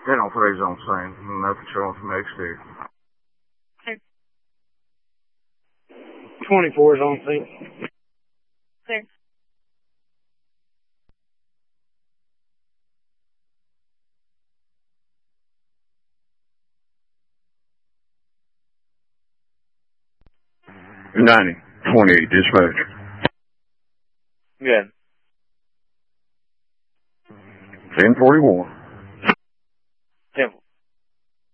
10 on 3's on scene. No control from XD. 24's on scene. Clear. Ninety 28 dispatch. Good. 1041. 10.